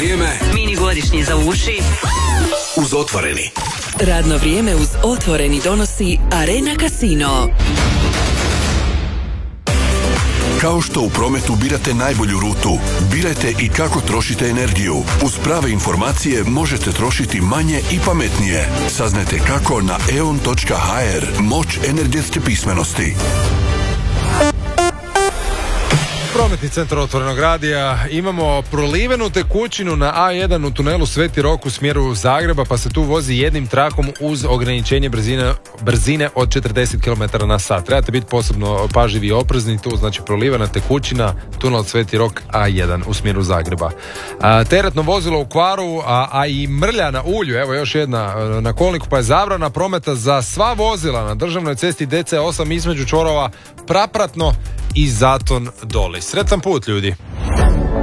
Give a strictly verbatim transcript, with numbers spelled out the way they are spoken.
vrijeme. Mini godišnji za uši. Uz Otvoreni. Radno vrijeme uz Otvoreni donosi Arena Casino. Kao što u prometu birate najbolju rutu, birajte i kako trošite energiju. Uz prave informacije možete trošiti manje i pametnije. Saznajte kako na e on točka ha er. Moć energetske pismenosti. Prometni centar Otvorenog radija. Imamo prolivenu tekućinu na A jedan u tunelu Sveti Rok u smjeru Zagreba, pa se tu vozi jednim trakom uz ograničenje brzine, brzine od četrdeset kilometara na sat. Trebate biti posebno pažljivi i oprezni tu, znači prolivena tekućina, tunel Sveti Rok A jedan u smjeru Zagreba. A, teretno vozilo u kvaru, a, a i mrlja na ulju, evo još jedna na kolniku, pa je zabrana prometa za sva vozila na državnoj cesti D C osam između čvorova Prapratno i Zaton Doli. Sretan put, ljudi!